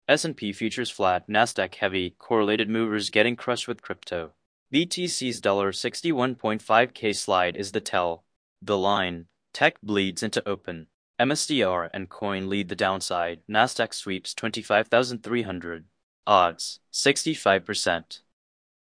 S&P futures flat, Nasdaq heavy, correlated movers getting crushed with crypto. BTC's $61.5K slide is the tell. The line. Tech bleeds into open. MSTR and Coin lead the downside. Nasdaq sweeps 25,300. Odds 65%.